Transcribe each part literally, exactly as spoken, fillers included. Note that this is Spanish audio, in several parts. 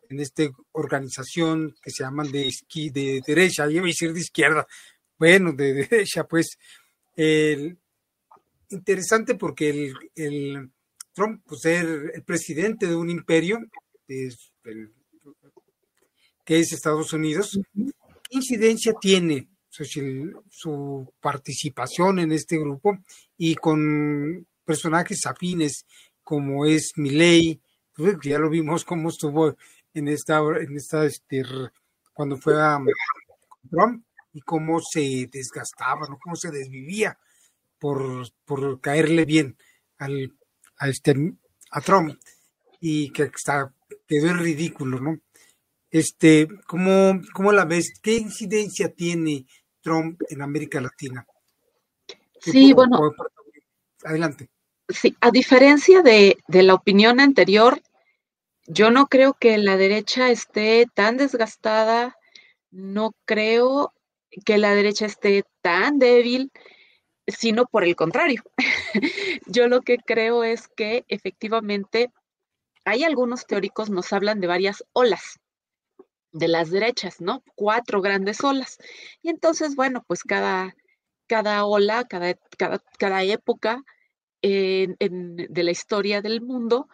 en esta organización que se llaman de, esqui, de derecha, iba a decir de izquierda, bueno, de derecha, pues, el, interesante porque el, el Trump, pues, ser el presidente de un imperio, es el, que es Estados Unidos, ¿qué incidencia tiene su, su participación en este grupo y con personajes afines como es Milei, pues, ya lo vimos cómo estuvo en esta, en esta este, cuando fue a Trump y cómo se desgastaba, ¿no? Cómo se desvivía por, por caerle bien al, a, este, a Trump y que está, quedó en ridículo, ¿no? Este, ¿cómo, ¿Cómo la ves? ¿Qué incidencia tiene Trump en América Latina? Sí, bueno, adelante. Sí, a diferencia de, de la opinión anterior, yo no creo que la derecha esté tan desgastada, no creo que la derecha esté tan débil, sino por el contrario. Yo lo que creo es que efectivamente hay algunos teóricos nos hablan de varias olas de las derechas, ¿no? Cuatro grandes olas. Y entonces, bueno, pues cada, cada ola, cada, cada, cada época en, en, de la historia del mundo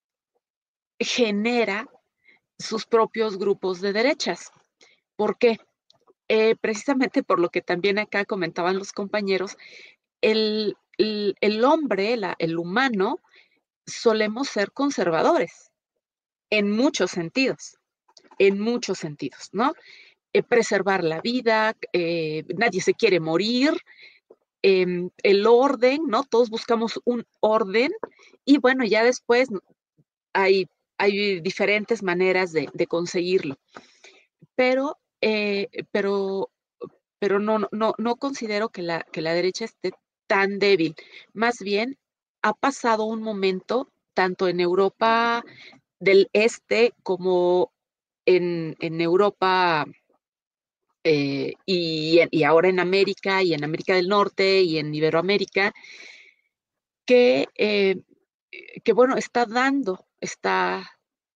genera sus propios grupos de derechas. ¿Por qué? Eh, precisamente por lo que también acá comentaban los compañeros, el, el, el hombre, la, el humano, solemos ser conservadores en muchos sentidos, en muchos sentidos, ¿no? Eh, preservar la vida, eh, nadie se quiere morir, eh, el orden, ¿no? Todos buscamos un orden y bueno, ya después hay, hay diferentes maneras de, de conseguirlo. Pero, eh, pero, pero no, no, no considero que la, que la derecha esté tan débil. Más bien, ha pasado un momento, tanto en Europa del Este como en, en Europa eh, y, y ahora en América y en América del Norte y en Iberoamérica, que, eh, que bueno, está dando, está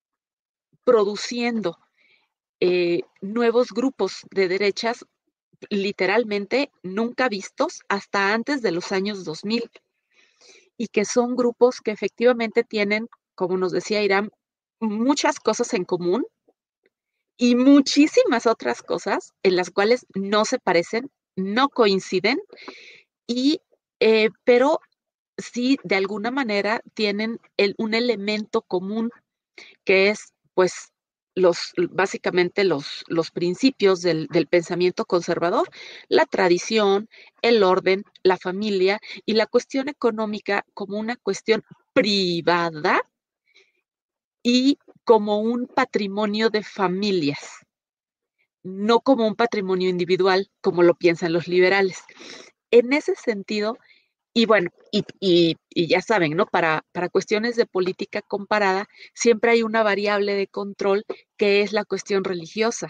produciendo eh, nuevos grupos de derechas literalmente nunca vistos hasta antes de los años dos mil y que son grupos que efectivamente tienen, como nos decía Irán, muchas cosas en común y muchísimas otras cosas en las cuales no se parecen, no coinciden, y, eh, pero sí de alguna manera tienen el, un elemento común que es pues los, básicamente los, los principios del, del pensamiento conservador, la tradición, el orden, la familia y la cuestión económica como una cuestión privada y como un patrimonio de familias, no como un patrimonio individual, como lo piensan los liberales. En ese sentido, y bueno, y, y, y ya saben, ¿no? Para, para cuestiones de política comparada, siempre hay una variable de control que es la cuestión religiosa.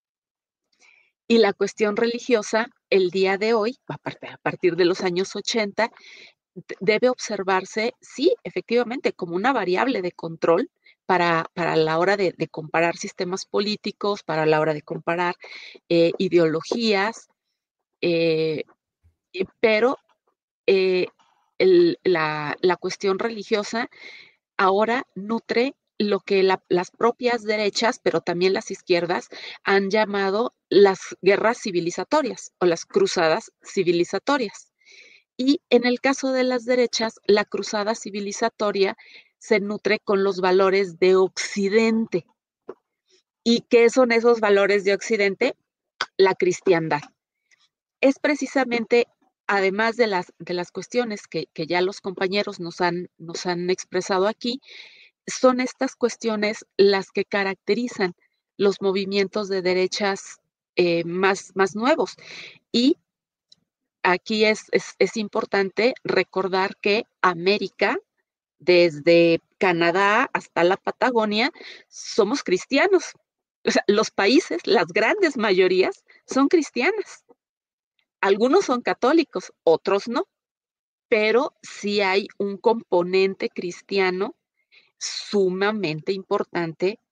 Y la cuestión religiosa, el día de hoy, a partir de los años ochenta, debe observarse, sí, efectivamente, como una variable de control para, para la hora de, de, comparar sistemas políticos, para la hora de comparar eh, ideologías, eh, pero eh, el, la, la, cuestión religiosa ahora nutre lo que la, las propias derechas, pero también las izquierdas, han llamado las guerras civilizatorias o las cruzadas civilizatorias. Y en el caso de las derechas, la cruzada civilizatoria se nutre con los valores de Occidente. ¿Y qué son esos valores de Occidente? La cristiandad. Es precisamente, además de las, de las cuestiones que, que ya los compañeros nos han, nos han expresado aquí, son estas cuestiones las que caracterizan los movimientos de derechas eh, más, más nuevos. Y aquí es, es, es importante recordar que América, desde Canadá hasta la Patagonia, somos cristianos. O sea, los países, las grandes mayorías, son cristianas. Algunos son católicos, otros no, pero sí hay un componente cristiano sumamente importante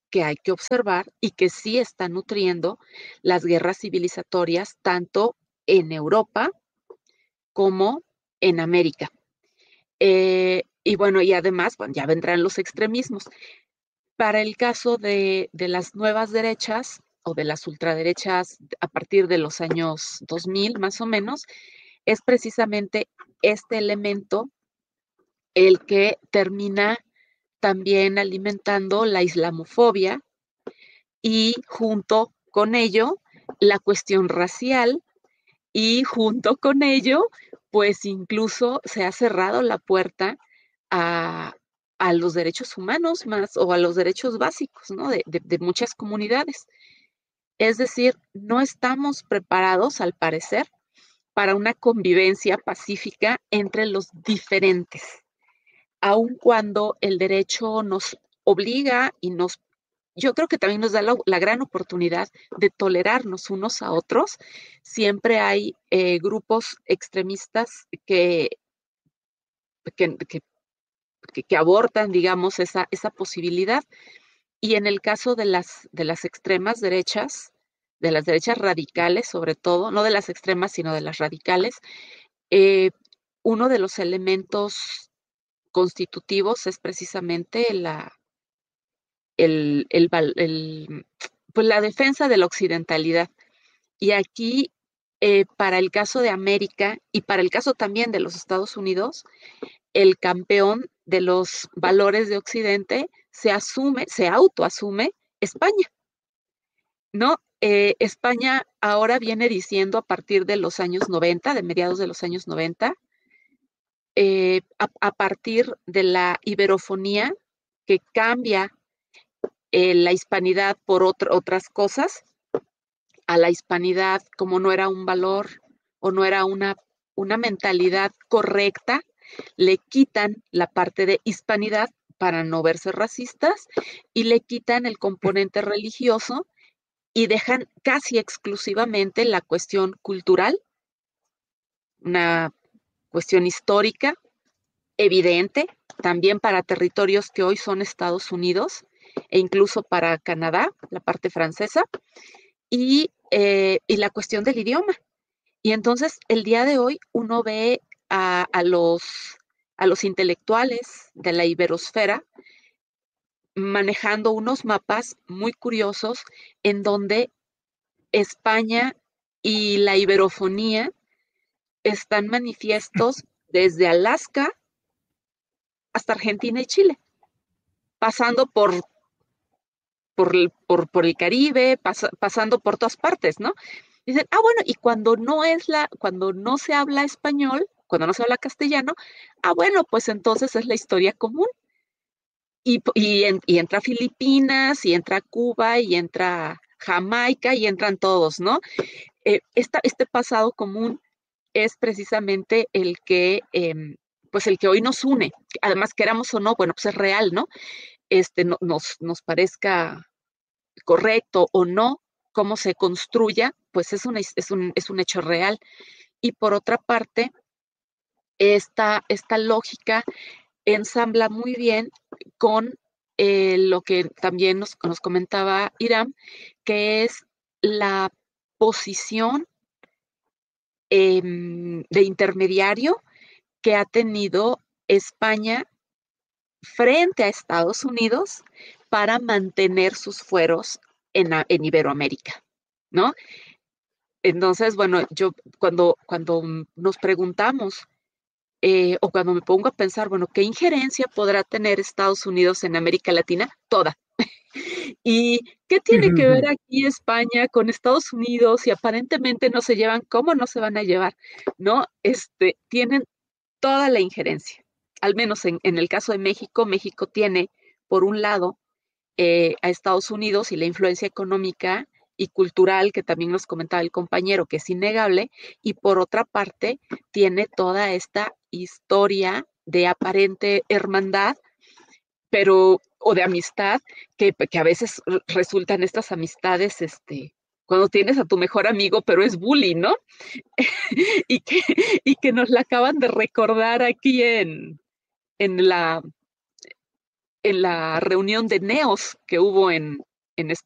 que hay que observar y que sí está nutriendo las guerras civilizatorias tanto en Europa como en América. Eh, y bueno, y además, bueno, ya vendrán los extremismos. Para el caso de, de las nuevas derechas o de las ultraderechas a partir de los años dos mil más o menos, es precisamente este elemento el que termina también alimentando la islamofobia y junto con ello la cuestión racial y junto con ello pues incluso se ha cerrado la puerta a, a los derechos humanos más o a los derechos básicos, ¿no? de, de, de muchas comunidades. Es decir, no estamos preparados, al parecer, para una convivencia pacífica entre los diferentes, aun cuando el derecho nos obliga y nos, yo creo que también nos da la, la gran oportunidad de tolerarnos unos a otros. Siempre hay eh, grupos extremistas que, que, que, que, abortan, digamos, esa, esa posibilidad. Y en el caso de las, de las extremas derechas, de las derechas radicales sobre todo, no de las extremas, sino de las radicales, eh, uno de los elementos constitutivos es precisamente la, el, el, el, pues la defensa de la occidentalidad. Y aquí, eh, para el caso de América y para el caso también de los Estados Unidos, el campeón de los valores de Occidente se asume, se autoasume España, ¿no? Eh, España ahora viene diciendo a partir de los años noventa, de mediados de los años noventa, eh, a, a, partir de la iberofonía que cambia eh, la hispanidad por otro, otras cosas, a la hispanidad como no era un valor o no era una, una mentalidad correcta, le quitan la parte de hispanidad para no verse racistas y le quitan el componente religioso y dejan casi exclusivamente la cuestión cultural, una cuestión histórica, evidente, también para territorios que hoy son Estados Unidos e incluso para Canadá, la parte francesa, y, eh, y la cuestión del idioma. Y entonces el día de hoy uno ve a, a, los, a los intelectuales de la iberosfera manejando unos mapas muy curiosos en donde España y la iberofonía están manifiestos desde Alaska hasta Argentina y Chile, pasando por, por, por, por el Caribe, pas, pasando por todas partes, ¿no? Dicen, ah, bueno, y cuando no es la, cuando no se habla español, cuando no se habla castellano, ah, bueno, pues entonces es la historia común. Y, y, y entra Filipinas, y entra Cuba, y entra Jamaica, y entran todos, ¿no? Eh, esta, este pasado común es precisamente el que, eh, pues el que hoy nos une. Además, queramos o no, bueno, pues es real, ¿no? Este, no, nos, nos parezca correcto o no, cómo se construya, pues es, una, es, un, es un hecho real. Y por otra parte, esta, esta lógica ensambla muy bien con eh, lo que también nos, nos comentaba Iram, que es la posición eh, de intermediario que ha tenido España frente a Estados Unidos para mantener sus fueros en, en Iberoamérica, ¿no? Entonces, bueno, yo cuando, cuando nos preguntamos eh, o cuando me pongo a pensar, bueno, ¿qué injerencia podrá tener Estados Unidos en América Latina? Toda. ¿Y qué tiene que ver aquí España con Estados Unidos? Y aparentemente no se llevan, ¿cómo no se van a llevar? ¿No? Este, tienen toda la injerencia. Al menos en, en el caso de México, México tiene, por un lado, eh, a Estados Unidos y la influencia económica y cultural que también nos comentaba el compañero, que es innegable, y por otra parte, tiene toda esta historia de aparente hermandad, pero, o de amistad, que, que a veces resultan estas amistades, este, cuando tienes a tu mejor amigo, pero es bully, ¿no? y, que, y que nos la acaban de recordar aquí en, en la en la reunión de neos que hubo en, en